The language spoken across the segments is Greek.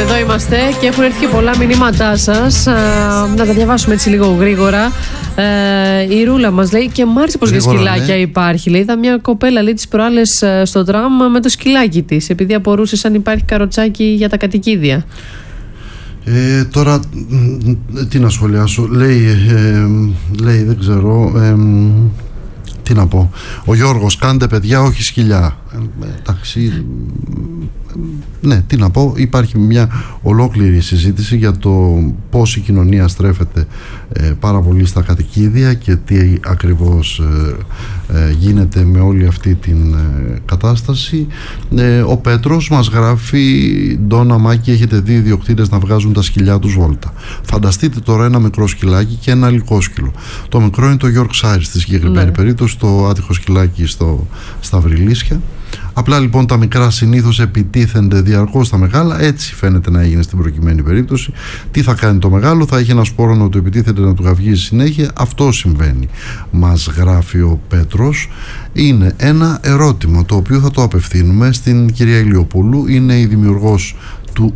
εδώ είμαστε και έχουν έρθει και πολλά μηνύματά σας. Να τα διαβάσουμε έτσι λίγο γρήγορα. Η Ρούλα μας λέει και μ' άρεσε πως για σκυλάκια υπάρχει. Λέει, είδα μια κοπέλα λέει τις προάλλες στο τραμ με το σκυλάκι της, επειδή απορούσε αν υπάρχει καροτσάκι για τα κατοικίδια. Τώρα τι να σχολιάσω. Λέει δεν ξέρω. Τι να πω. Ο Γιώργος, κάντε παιδιά, όχι σκυλιά. Εντάξει. Ναι, τι να πω. Υπάρχει μια ολόκληρη συζήτηση για το πώς η κοινωνία στρέφεται πάρα πολύ στα κατοικίδια και τι ακριβώς γίνεται με όλη αυτή την κατάσταση. Ο Πέτρος μας γράφει, Ντόνα Μάκη, έχετε δει ιδιοκτήτες να βγάζουν τα σκυλιά τους βόλτα. Φανταστείτε τώρα ένα μικρό σκυλάκι και ένα λυκόσκυλο. Το μικρό είναι το Yorkshire στη συγκεκριμένη περίπτωση, το άτυχο σκυλάκι στα Βρυλίσια. Απλά λοιπόν τα μικρά συνήθως επιτίθενται διαρκώς στα μεγάλα. Έτσι φαίνεται να έγινε στην προκειμένη περίπτωση. Τι θα κάνει το μεγάλο? Θα έχει ένα σπόρο να του επιτίθεται, να του γαυγίζει συνέχεια. Αυτό συμβαίνει, μας γράφει ο Πέτρος. Είναι ένα ερώτημα το οποίο θα το απευθύνουμε στην κυρία Ηλιοπούλου. Είναι η δημιουργός του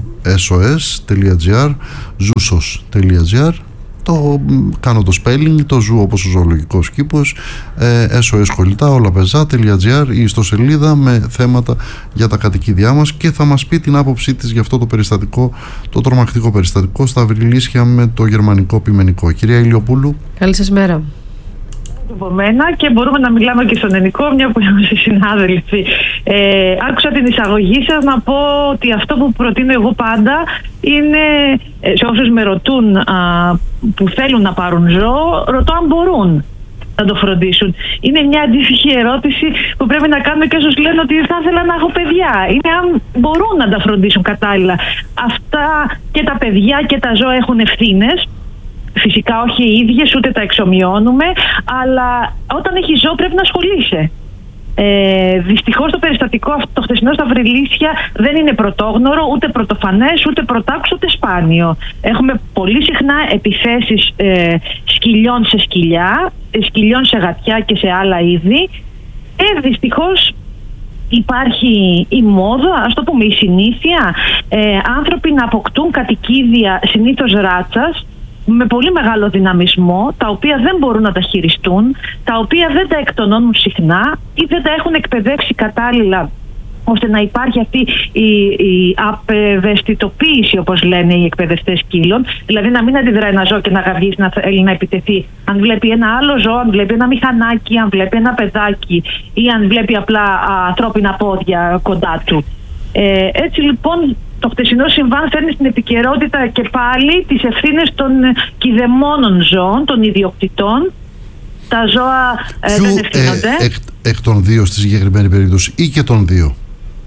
zoo.sos.gr, zoosos.gr. Το κάνω το spelling, το ζου όπως ο ζωολογικός κήπος, SOS κολλητά, όλα πεζά.gr, η ιστοσελίδα με θέματα για τα κατοικίδια μας, και θα μας πει την άποψή της για αυτό το περιστατικό, το τρομακτικό περιστατικό στα Βρυλίσια με το γερμανικό πειμενικό. Κυρία Ηλιοπούλου. Καλή σας μέρα. Από μένα, και μπορούμε να μιλάμε και στον ελληνικό, μια που είμαστε συνάδελφοι. Άκουσα την εισαγωγή σας να πω ότι αυτό που προτείνω εγώ πάντα είναι, σε όσους με ρωτούν που θέλουν να πάρουν ζώο, ρωτώ αν μπορούν να το φροντίσουν. Είναι μια αντίστοιχη ερώτηση που πρέπει να κάνουμε και όσους λένε ότι θα ήθελα να έχω παιδιά. Είναι αν μπορούν να τα φροντίσουν κατάλληλα. Αυτά και τα παιδιά και τα ζώα έχουν ευθύνες. Φυσικά όχι οι ίδιες, ούτε τα εξομοιώνουμε, αλλά όταν έχεις ζώο πρέπει να ασχολείσαι. Δυστυχώς το περιστατικό το χθεσινό στα Βρυλίσια δεν είναι πρωτόγνωρο, ούτε πρωτοφανές, ούτε πρωτάκουσο, ούτε σπάνιο. Έχουμε πολύ συχνά επιθέσεις σκυλιών σε σκυλιά, σκυλιών σε γατιά και σε άλλα είδη. Δυστυχώς υπάρχει η μόδα, ας το πούμε η συνήθεια, άνθρωποι να αποκτούν κατοικίδια συνήθως ράτσας, με πολύ μεγάλο δυναμισμό, τα οποία δεν μπορούν να τα χειριστούν, τα οποία δεν τα εκτονώνουν συχνά ή δεν τα έχουν εκπαιδεύσει κατάλληλα ώστε να υπάρχει αυτή η απευαισθητοποίηση, όπως λένε οι εκπαιδευτές σκύλων. Δηλαδή να μην αντιδράει ένα ζώο και να γαυγίσει, να θέλει να επιτεθεί. Αν βλέπει ένα άλλο ζώο, αν βλέπει ένα μηχανάκι, αν βλέπει ένα παιδάκι ή αν βλέπει απλά ανθρώπινα πόδια κοντά του. Έτσι λοιπόν το χτεσινό συμβάν φέρνει στην επικαιρότητα και πάλι τις ευθύνες των κηδεμόνων ζώων, των ιδιοκτητών. Τα ζώα δεν ευθύνονται. Εκ των δύο στη συγκεκριμένη περίπτωση ή και των δύο?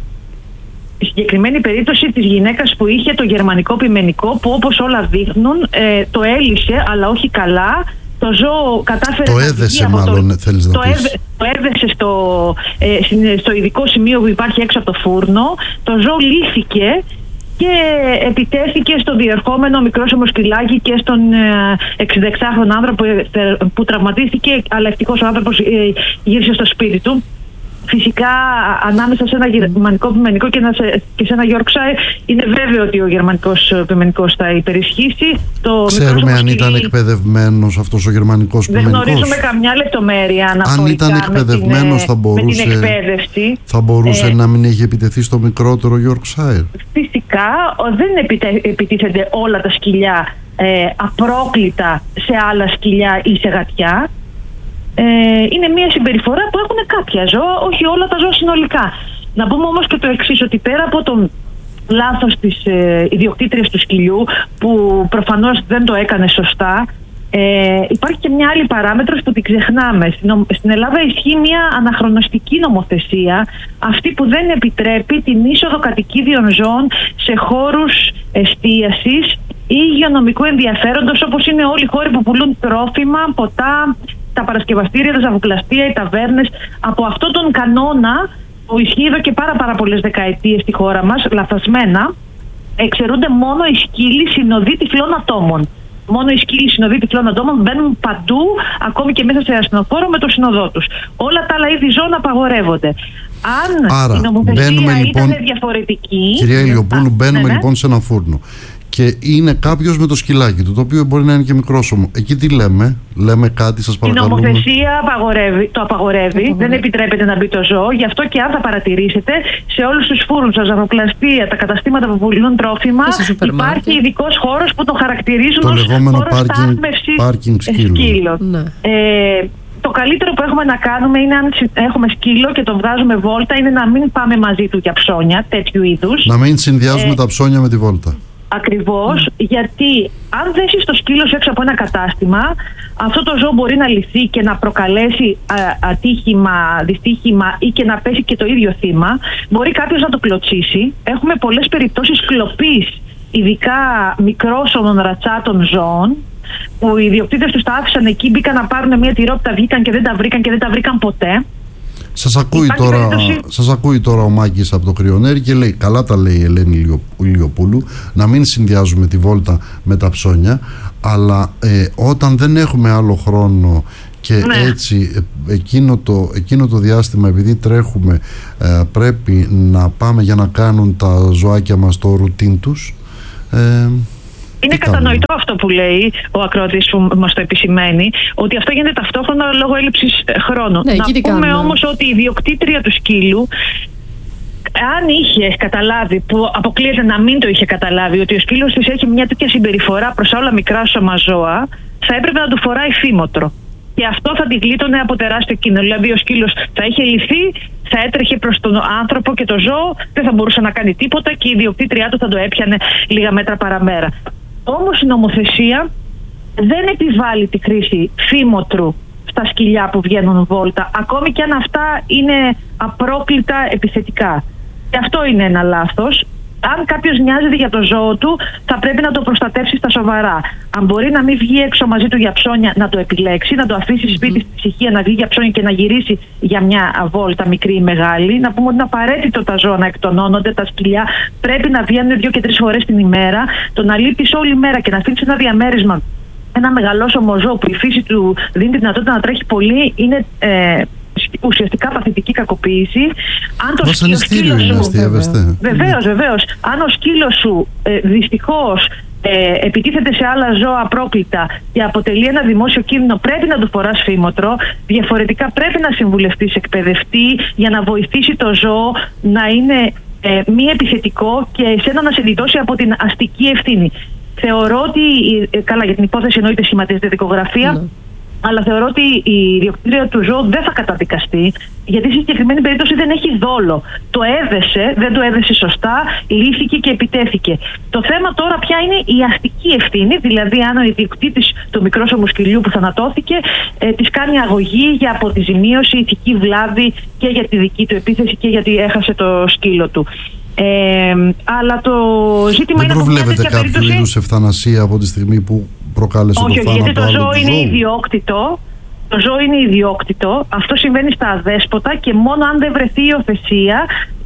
Η συγκεκριμένη περίπτωση της γυναίκας που είχε το γερμανικό πειμενικό, που όπως όλα δείχνουν το έλυσε, αλλά όχι καλά. Το ζώο κατάφερε το έδεσε μάλλον, θέλεις να πεις. Το έδεσε στο ειδικό σημείο που υπάρχει έξω από το φούρνο. Το ζώο λύθηκε και επιτέθηκε στο διερχόμενο μικρόσωμο σκυλάκι και στον 66χρονο άνθρωπο που τραυματίστηκε, αλλά ευτυχώς ο άνθρωπος γύρισε στο σπίτι του. Φυσικά ανάμεσα σε ένα γερμανικό πειμενικό και σε ένα Yorkshire είναι βέβαιο ότι ο γερμανικός πειμενικός θα υπερισχύσει. Ξέρουμε αν ήταν εκπαιδευμένος αυτός ο γερμανικός πειμενικός? Δεν γνωρίζουμε καμιά λεπτομέρεια αν ήταν εκπαιδευμένος θα μπορούσε να μην έχει επιτεθεί στο μικρότερο Yorkshire. Φυσικά δεν επιτίθενται όλα τα σκυλιά απρόκλητα σε άλλα σκυλιά ή σε γατιά. Είναι μια συμπεριφορά που έχουν κάποια ζώα, όχι όλα τα ζώα συνολικά. Να πούμε όμως και το εξής, ότι πέρα από τον λάθος της ιδιοκτήτριας του σκυλιού, που προφανώς δεν το έκανε σωστά, υπάρχει και μια άλλη παράμετρος που την ξεχνάμε. Στην Ελλάδα ισχύει μια αναχρονιστική νομοθεσία, αυτή που δεν επιτρέπει την είσοδο κατοικίδιων ζώων σε χώρους εστίασης ή υγειονομικού ενδιαφέροντος, όπως είναι όλοι οι χώροι που πουλούν τρόφιμα, ποτά, τα παρασκευαστήρια, τα ζαβουκλαστεία, οι ταβέρνες. Από αυτόν τον κανόνα που ισχύει εδώ και πάρα πολλές δεκαετίες στη χώρα μας, λαθασμένα, εξαιρούνται μόνο οι σκύλοι συνοδοί τυφλών ατόμων. Μόνο οι σκύλοι συνοδοί τυφλών ατόμων μπαίνουν παντού, ακόμη και μέσα σε ασθενοφόρο με το συνοδό τους. Όλα τα άλλα είδη ζώων απαγορεύονται. Αν η νομοθεσία ήταν διαφορετική. Κυρία Ηλιοπούλου, μπαίνουμε λοιπόν σε ένα φούρνο. Και είναι κάποιος με το σκυλάκι του, το οποίο μπορεί να είναι και μικρόσωμο. Εκεί τι λέμε? Λέμε κάτι, σας παρακαλούμε? Η νομοθεσία το απαγορεύει. Δεν επιτρέπεται να μπει το ζώο. Γι' αυτό και αν θα παρατηρήσετε, σε όλους τους φούρνους, τα ζαχαροπλαστεία, τα καταστήματα που πουλούν τρόφιμα, υπάρχει ειδικός χώρος που το χαρακτηρίζουν ως χώρο πάρκινγκ σκύλων. Ναι. Το καλύτερο που έχουμε να κάνουμε είναι, αν έχουμε σκύλο και το βγάζουμε βόλτα, είναι να μην πάμε μαζί του για ψώνια τέτοιου είδους. Να μην συνδυάζουμε τα ψώνια με τη βόλτα. Ακριβώς, γιατί αν δέσεις το σκύλο σου έξω από ένα κατάστημα, αυτό το ζώο μπορεί να λυθεί και να προκαλέσει ατύχημα, δυστύχημα ή και να πέσει και το ίδιο θύμα. Μπορεί κάποιος να το κλωτσίσει. Έχουμε πολλές περιπτώσεις κλοπής, ειδικά μικρόσωμων ρατσάτων ζώων, που οι ιδιοκτήτες τους τα άφησαν εκεί, μπήκαν να πάρουν μια τυρόπιτα, βγήκαν και δεν τα βρήκαν ποτέ. Σας ακούει τώρα ο Μάκης από το Κρυονέρι και λέει, καλά τα λέει η Ελένη Ηλιοπούλου, να μην συνδυάζουμε τη βόλτα με τα ψώνια, αλλά όταν δεν έχουμε άλλο χρόνο και έτσι εκείνο το διάστημα, επειδή τρέχουμε, πρέπει να πάμε για να κάνουν τα ζωάκια μας το ρουτίν τους. Είναι κατανοητό αυτό που λέει ο ακροατής που μας το επισημαίνει, ότι αυτό γίνεται ταυτόχρονα λόγω έλλειψης χρόνου. Ναι, να πούμε όμως ότι η ιδιοκτήτρια του σκύλου, αν είχε καταλάβει, που αποκλείεται να μην το είχε καταλάβει, ότι ο σκύλος της έχει μια τέτοια συμπεριφορά προς όλα μικρά σώμα ζώα, θα έπρεπε να του φοράει φήμοτρο. Και αυτό θα τη γλίτωνε από τεράστιο κίνδυνο. Δηλαδή ο σκύλος θα είχε λυθεί, θα έτρεχε προς τον άνθρωπο και το ζώο, δεν θα μπορούσε να κάνει τίποτα και η ιδιοκτήτριά του θα το έπιανε λίγα μέτρα παραμέρα. Όμως η νομοθεσία δεν επιβάλλει τη χρήση φήμοτρου στα σκυλιά που βγαίνουν βόλτα, ακόμη και αν αυτά είναι απρόκλητα επιθετικά. Και αυτό είναι ένα λάθος. Αν κάποιος νοιάζεται για το ζώο του, θα πρέπει να το προστατεύσει στα σοβαρά. Αν μπορεί να μην βγει έξω μαζί του για ψώνια, να το επιλέξει, να το αφήσει σπίτι στη ησυχία, να βγει για ψώνια και να γυρίσει για μια βόλτα μικρή ή μεγάλη. Να πούμε ότι είναι απαραίτητο τα ζώα να εκτονώνονται, τα σκυλιά πρέπει να βγαίνουν 2 και 3 φορές την ημέρα. Το να λείπεις όλη μέρα και να αφήνεις ένα διαμέρισμα, ένα μεγαλόσωμο ζώο που η φύση του δίνει τη δυνατότητα να τρέχει πολύ, είναι ουσιαστικά παθητική κακοποίηση. Αν το σκύλο σου. Βεβαίως. Αν ο σκύλος σου δυστυχώς επιτίθεται σε άλλα ζώα απρόκλητα και αποτελεί ένα δημόσιο κίνδυνο, πρέπει να του φοράς φήμοτρο. Διαφορετικά πρέπει να συμβουλευτείς εκπαιδευτή για να βοηθήσει το ζώο να είναι μη επιθετικό και εσένα να σε διδώσει από την αστική ευθύνη. Θεωρώ ότι, καλά, για την υπόθεση εννοείται σχηματίζεται δικογραφία, αλλά θεωρώ ότι η ιδιοκτήτρια του ζώου δεν θα καταδικαστεί, γιατί στη συγκεκριμένη περίπτωση δεν έχει δόλο. Δεν το έδεσε σωστά, λύθηκε και επιτέθηκε. Το θέμα τώρα πια είναι η αστική ευθύνη, δηλαδή αν ο ιδιοκτήτης του μικρόσωμου σκυλιού που θανατώθηκε της κάνει αγωγή για αποζημίωση, ηθική βλάβη και για τη δική του επίθεση και γιατί έχασε το σκύλο του. Αλλά το ζήτημα είναι... Δεν προβλέπετε κάποιο είδους ευθανασία από τη στιγμή που προκάλεσε το θάνατο? Όχι, γιατί το ζώο είναι ιδιόκτητο. Το ζώο είναι ιδιόκτητο. Αυτό συμβαίνει στα αδέσποτα και μόνο αν δεν βρεθεί υιοθεσία.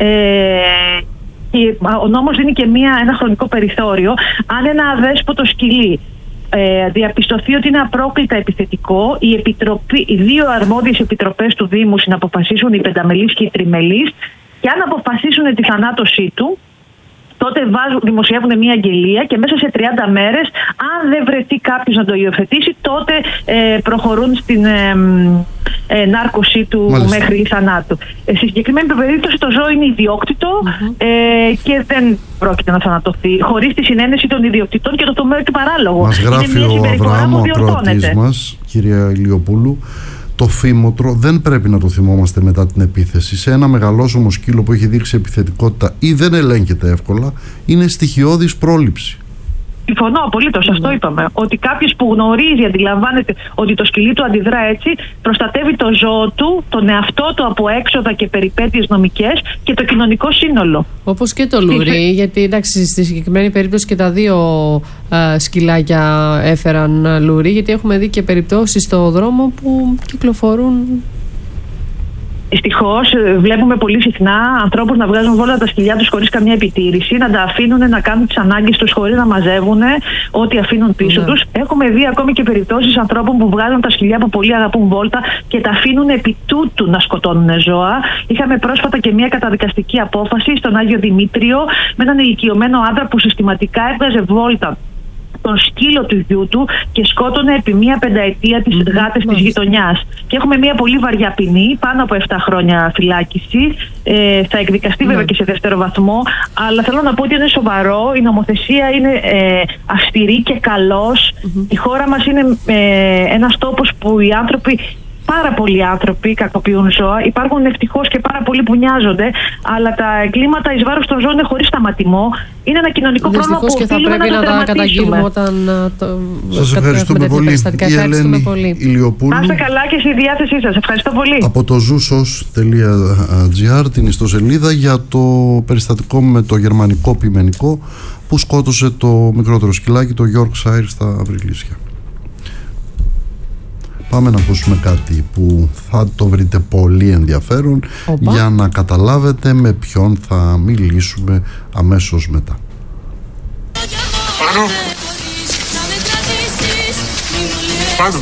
Και ο νόμος δίνει και ένα χρονικό περιθώριο. Αν ένα αδέσποτο σκυλί διαπιστωθεί ότι είναι απρόκλητα επιθετικό, οι 2 αρμόδιες επιτροπές του Δήμου συναποφασίσουν, η πενταμελής και η τριμελής, και αν αποφασίσουν τη θανάτωσή του, τότε δημοσιεύουν μια αγγελία και μέσα σε 30 μέρες, αν δεν βρεθεί κάποιος να το υιοθετήσει, τότε προχωρούν στην νάρκωσή του μέχρι θανάτου. Στη συγκεκριμένη περίπτωση το ζώο είναι ιδιόκτητο και δεν πρόκειται να θανατωθεί χωρίς τη συνένεση των ιδιοκτητών και το τομέα του παράλογο. Μας γράφει ο Αβραάμ, ο ακροατής μας, κυρία Ηλιοπούλου, το φήμοτρο δεν πρέπει να το θυμόμαστε μετά την επίθεση. Σε ένα μεγαλόσωμο σκύλο που έχει δείξει επιθετικότητα ή δεν ελέγχεται εύκολα, είναι στοιχειώδης πρόληψη. Συμφωνώ απολύτως, αυτό είπαμε. Ότι κάποιος που γνωρίζει, αντιλαμβάνεται ότι το σκυλί του αντιδρά έτσι, προστατεύει το ζώο του, τον εαυτό του από έξοδα και περιπέτειες νομικές και το κοινωνικό σύνολο. Όπως και το λουρί, γιατί εντάξει, στη συγκεκριμένη περίπτωση και τα 2 σκυλάκια έφεραν λουρί, γιατί έχουμε δει και περιπτώσεις στο δρόμο που κυκλοφορούν Δυστυχώς βλέπουμε πολύ συχνά ανθρώπους να βγάζουν όλα τα σκυλιά τους χωρίς καμία επιτήρηση, να τα αφήνουν να κάνουν τις ανάγκες τους χωρίς να μαζεύουν ό,τι αφήνουν πίσω τους. Έχουμε δει ακόμη και περιπτώσεις ανθρώπων που βγάζουν τα σκυλιά που πολύ αγαπούν βόλτα και τα αφήνουν επί τούτου να σκοτώνουν ζώα. Είχαμε πρόσφατα και μια καταδικαστική απόφαση στον Άγιο Δημήτριο με έναν ηλικιωμένο άντρα που συστηματικά έβγαζε βόλτα τον σκύλο του γιού του και σκότωνε επί μία πενταετία τις γάτες της γειτονιάς. Και έχουμε μία πολύ βαριά ποινή, πάνω από 7 χρόνια φυλάκιση. Θα εκδικαστεί βέβαια και σε δεύτερο βαθμό. Αλλά θέλω να πω ότι είναι σοβαρό. Η νομοθεσία είναι αυστηρή και καλός. Η χώρα μας είναι ένας τόπος που οι άνθρωποι, πάρα πολλοί άνθρωποι κακοποιούν ζώα. Υπάρχουν ευτυχώς και πάρα πολλοί που νοιάζονται, αλλά τα εγκλήματα εις βάρος των ζώων είναι χωρίς σταματημό. Είναι ένα κοινωνικό πρόβλημα που οφείλουμε να το τερματίσουμε. Σας ευχαριστούμε πολύ. Η Ελένη Ηλιοπούλου. Να είστε καλά και στη διάθεσή σας. Ευχαριστώ πολύ. Από το zoosos.gr, την ιστοσελίδα για το περιστατικό με το γερμανικό πειμενικό που σκότωσε το μικρότερο σκυλάκι, το Yorkshire, στα Αυριλίσια. Πάμε να ακούσουμε κάτι που θα το βρείτε πολύ ενδιαφέρον για να καταλάβετε με ποιον θα μιλήσουμε αμέσως μετά. Πάνω. Πάνω.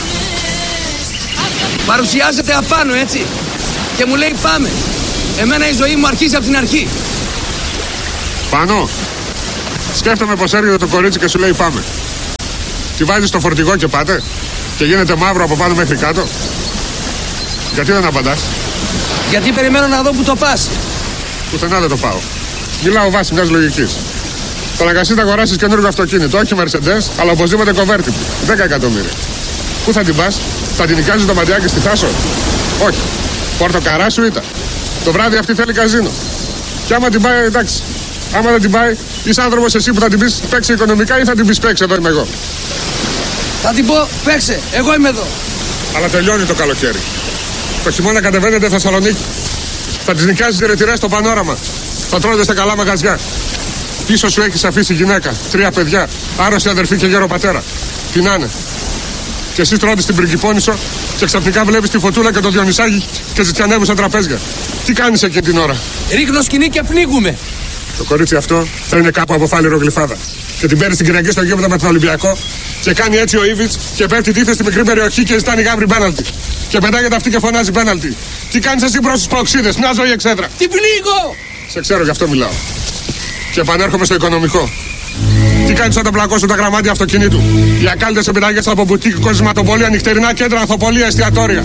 Παρουσιάζεται απάνω, έτσι, και μου λέει πάμε. Εμένα η ζωή μου αρχίζει από την αρχή. Πάνω. Σκέφτομαι πως έρχεται το κορίτσι και σου λέει πάμε. Τη βάζεις στο φορτηγό και πάτε και γίνεται μαύρο από πάνω μέχρι κάτω. Γιατί δεν απαντάς? Γιατί περιμένω να δω που το πας. Πουθενά δεν το πάω. Μιλάω βάσει μιας λογικής. Θα αναγκαστείς να αγοράσεις καινούργιο αυτοκίνητο, όχι Mercedes, αλλά οπωσδήποτε convertible. 10 εκατομμύρια. Πού θα την πας? Θα την νοικιάζεις το μαντιάκι στη Θάσο? Όχι. Πορτοκαρά σου ήταν. Το βράδυ αυτή θέλει καζίνο. Και άμα την πάει, εντάξει. Άμα δεν την πάει, είσαι άνθρωπος εσύ που θα την πεις παίξει οικονομικά ή θα την πεις παίξει, εδώ είμαι εγώ. Θα την πω παίξε, εγώ είμαι εδώ. Αλλά τελειώνει το καλοκαίρι. Το χειμώνα κατεβαίνετε Θεσσαλονίκη. Θα τις νοικιάζεις ρετυρές στο πανόραμα. Θα τρώνε στα καλά μαγαζιά. Πίσω σου έχεις αφήσει γυναίκα, 3 παιδιά, άρρωστη αδερφή και γέρο πατέρα. Πεινάνε. Και εσύ τρώτε στην Πριγκιπόνησο και ξαφνικά βλέπεις τη Φωτούλα και το Διονυσάγη και ζητιανεύουν στα τραπέζια. Τι κάνεις εκείνη την ώρα? Ρίχνω σκηνή και πνίγουμε. Το κορίτσι αυτό θα είναι κάπου από φάλιρο γλυφάδα. Και την παίρνει στην Κυριακή στο γήπεδο με τον Ολυμπιακό και κάνει έτσι ο Ήβιτς και πέφτει τίθε στη μικρή περιοχή και ζητάνει γάβρι πέναλτι. Και πετάγεται αυτή και φωνάζει πέναλτι. Τι κάνεις εσύ προς τους προξίδες, μια ζωή εξέδρα. Τι πνίγω! Σε ξέρω, γι' αυτό μιλάω. Και επανέρχομαι στο οικονομικό. Τι κάνεις όταν πλακώσουν τα γραμμάτια αυτοκινήτου? Οι ακάλυτες επιταγές από μπουτίκ, κοσματοπολία, νυχτερινά κέντρα, ανθοπολία, εστιατόρια.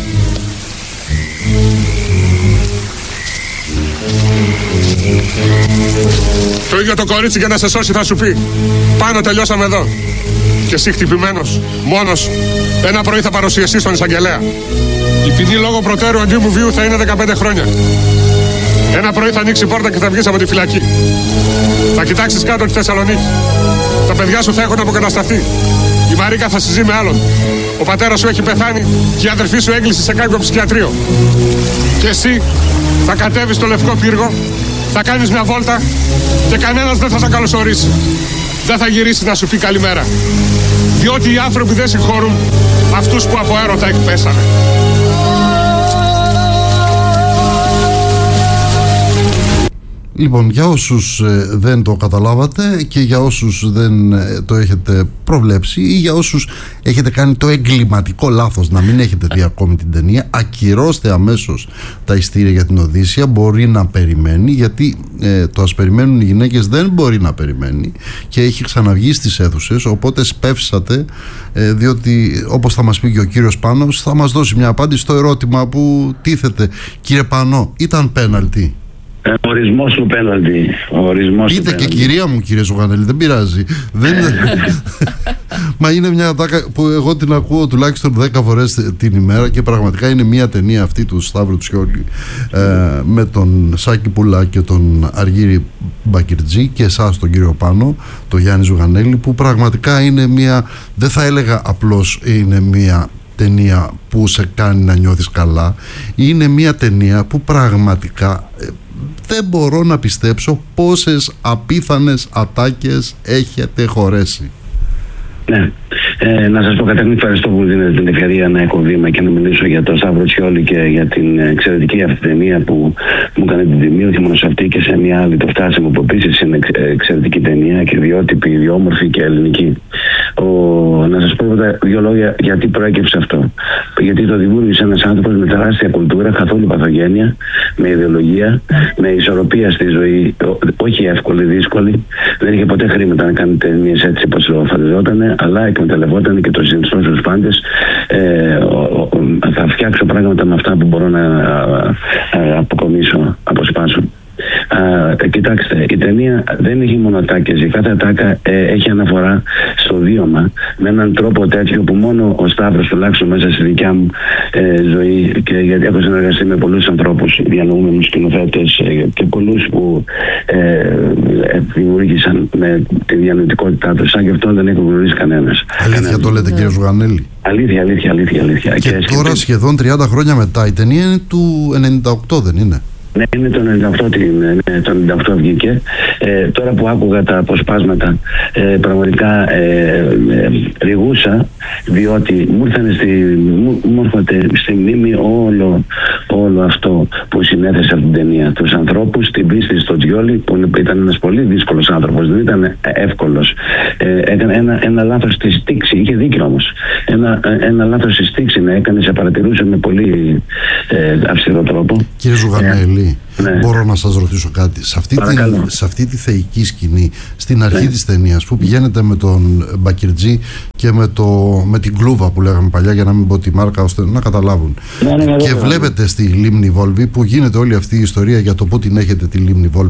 Το ίδιο το κορίτσι για να σε σώσει θα σου πει πάνω, τελειώσαμε εδώ. Και εσύ χτυπημένος, μόνος, ένα πρωί θα παρουσιαστείς στον εισαγγελέα. Η ποινή λόγω προτέρου εντύμου βίου θα είναι 15 χρόνια. Ένα πρωί θα ανοίξει η πόρτα και θα βγεις από τη φυλακή. Θα κοιτάξεις κάτω τη Θεσσαλονίκη. Τα παιδιά σου θα έχουν αποκατασταθεί. Η Μαρίκα θα συζεί με άλλον. Ο πατέρας σου έχει πεθάνει και η αδερφή σου έγκλεισε σε κάποιο ψυχιατρίο. Και εσύ θα κατέβεις στο Λευκό Πύργο, θα κάνεις μια βόλτα και κανένας δεν θα σε καλωσορίσει. Δεν θα γυρίσει να σου πει καλημέρα. Διότι οι άνθρωποι δεν συγχωρούν αυτούς που από έρωτα εκπέσανε. Λοιπόν, για όσους δεν το καταλάβατε και για όσους δεν το έχετε προβλέψει ή για όσους έχετε κάνει το εγκληματικό λάθος να μην έχετε δει ακόμη την ταινία, ακυρώστε αμέσως τα ειστήρια για την Οδύσσεια. Μπορεί να περιμένει, γιατί το ας περιμένουν οι γυναίκες δεν μπορεί να περιμένει και έχει ξαναβγεί στις αίθουσες, οπότε σπεύσατε, διότι όπως θα μας πει και ο κύριος Πάνος, θα μας δώσει μια απάντηση στο ερώτημα που τίθεται. Κύριε Πανό, ήταν πέναλτι? Ορισμός του πέναλτι. Πείτε και κυρία μου, κύριε Ζωγανέλη, δεν πειράζει. Μα είναι μια ατάκα που εγώ την ακούω τουλάχιστον 10 φορές την ημέρα και πραγματικά είναι μια ταινία αυτή του Σταύρου Τσιόλη με τον Σάκη Πουλά και τον Αργύρη Μπακυρτζή και εσάς τον κύριο Πάνο, τον Γιάννη Ζωγανέλη, που πραγματικά είναι μια, δεν θα έλεγα απλώς είναι μια ταινία που σε κάνει να νιώθεις καλά, είναι μια ταινία που πραγματικά δεν μπορώ να πιστέψω πόσες απίθανες ατάκες έχετε χωρέσει. Ναι. Να σας πω καταρχήν ευχαριστώ που δίνετε την ευκαιρία να έχω βήμα και να μιλήσω για τον Σταύρο Τσιόλη και για την εξαιρετική αυτή ταινία που μου έκανε την τιμή, όχι μόνο σε αυτή και σε μια άλλη, το Φτάσιμο, που επίσης είναι εξαιρετική ταινία και ιδιότυπη, ιδιόμορφη και ελληνική. Να σας πω δύο λόγια γιατί προέκυψε αυτό. Γιατί το δημιούργησε ένας άνθρωπος με τεράστια κουλτούρα, καθόλου παθογένεια, με ιδεολογία, με ισορροπία στη ζωή, όχι εύκολη, δύσκολη. Δεν είχε ποτέ χρήματα να κάνει ταινίες έτσι όπως το φανταζόταν, αλλά εκμεταλλευόταν και το συνιστό στους πάντες. Θα φτιάξω πράγματα με αυτά που μπορώ να αποκομίσω, αποσπάσω. Κοιτάξτε, η ταινία δεν έχει μόνο ατάκες. Η κάθε ατάκα έχει αναφορά στο βίωμα με έναν τρόπο τέτοιο που μόνο ο Σταύρος, τουλάχιστον μέσα στη δικιά μου ζωή, και γιατί έχω συνεργαστεί με πολλούς ανθρώπους, διανοούμενους σκηνοθέτες και πολλούς που δημιούργησαν με τη διανοητικότητά τους, σαν και αυτό δεν έχω γνωρίσει κανένας. Αλήθεια το λέτε, κύριε Ζουγανέλη? Αλήθεια. Και τώρα σχεδόν 30 χρόνια μετά, η ταινία είναι του 98, δεν είναι? Ναι, είναι το 98 βγήκε. Τώρα που άκουγα τα αποσπάσματα, πραγματικά ρηγούσα, διότι μου έρχεται στη μνήμη όλο αυτό που συνέθεσε από την ταινία. Τους ανθρώπους, την πίστη στο Τσιόλη, που ήταν ένας πολύ δύσκολος άνθρωπος, δεν ήταν εύκολος. Έκανε ένα λάθος στη στίξη, είχε δίκιο όμως. Ένα λάθος στη στίξη να έκανε, σε παρατηρούσε με πολύ αυστηρό τρόπο. Κύριε Ζουγανέλη, ναι. Μπορώ να σας ρωτήσω κάτι? Σε αυτή τη θεϊκή σκηνή, στην αρχή της ταινίας, που πηγαίνετε με τον Μπακυρτζή και με την Κλούβα που λέγαμε παλιά, για να μην πω τη μάρκα, ώστε να καταλάβουν, και βλέπετε στη λίμνη Βόλβη που γίνεται όλη αυτή η ιστορία για το πού την έχετε τη λίμνη Βόλβη,